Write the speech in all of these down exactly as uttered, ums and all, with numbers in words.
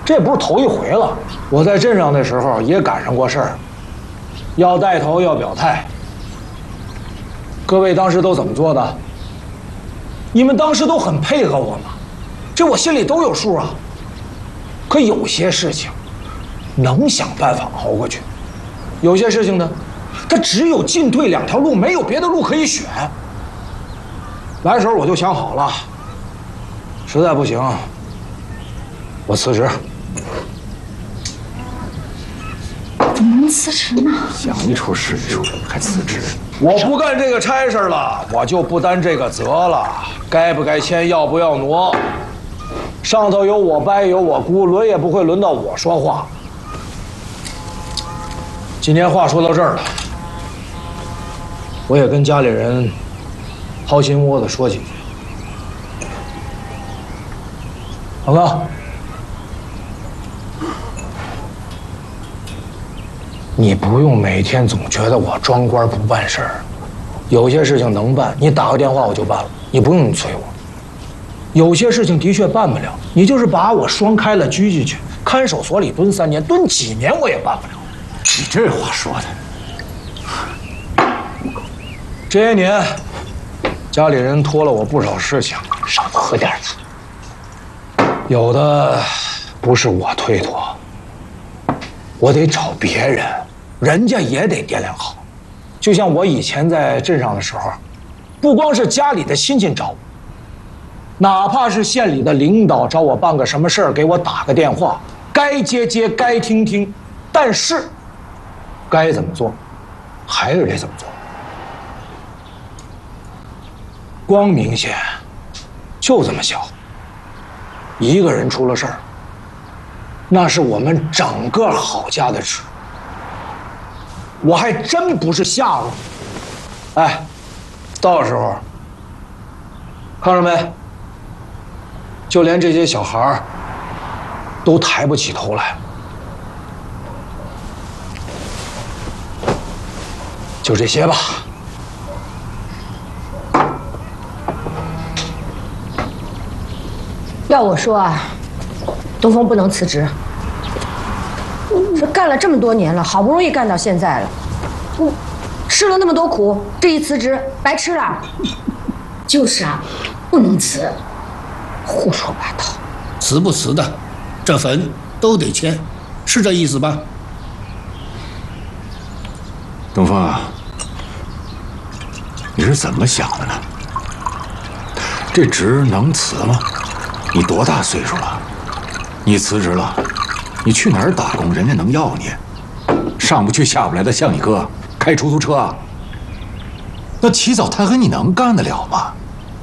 这不是头一回了。我在镇上的时候也赶上过事儿，要带头，要表态。各位当时都怎么做的？你们当时都很配合我嘛，这我心里都有数啊。可有些事情，能想办法熬过去；有些事情呢，它只有进退两条路，没有别的路可以选。来的时候我就想好了，实在不行，我辞职。 怎么能辞职呢？ 想一出是一出，还辞职？ 我不干这个差事了，我就不担这个责了。该不该签，要不要挪，上头有我掰，有我估，轮也不会轮到我说话。今天话说到这儿了，我也跟家里人掏心窝子说几句。老哥，你不用每天总觉得我装官不办事儿，有些事情能办，你打个电话我就办了，你不用催我。有些事情的确办不了，你就是把我双开了拘进去，看守所里蹲三年，蹲几年我也办不了。 你这话说的， 这些年，家里人托了我不少事情， 少喝点子。 有的不是我推脱，我得找别人，人家也得掂量好。就像我以前在镇上的时候，不光是家里的亲戚找我，哪怕是县里的领导找我办个什么事儿，给我打个电话，该接接，该听听，但是该怎么做，还是得怎么做。光明县就这么小，一个人出了事儿，那是我们整个郝家的事。我还真不是吓唬你，哎，到时候看着没，就连这些小孩儿都抬不起头来。就这些吧。 要我说啊，东风不能辞职。这干了这么多年了，好不容易干到现在了，我吃了那么多苦，这一辞职白吃了。 就是啊，不能辞， 胡说八道。 辞不辞的，这坟都得迁，是这意思吧？ 东风啊，你是怎么想的呢？这职能辞吗？你多大岁数了？你辞职了，你去哪儿打工？人家能要你？上不去下不来的，像你哥开出租车啊？那起早贪黑你能干得了吗？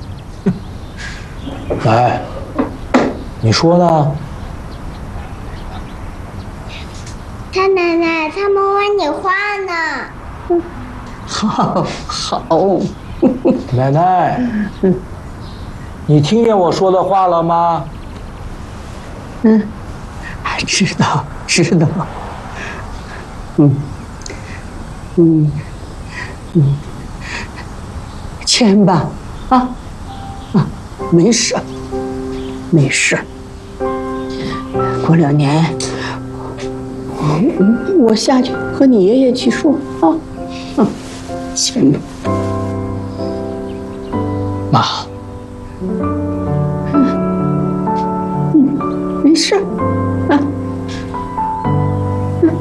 来，你说呢？ 他奶奶，他们问你话呢。 好，好。 奶奶，你听见我说的话了吗？ 嗯，知道，知道。嗯，嗯，嗯，签吧，啊，啊，没事，没事。过两年，我我下去和你爷爷去说啊，嗯，签吧。 妈。 没事，啊，嗯，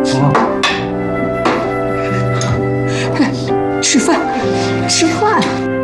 吃饭，吃饭。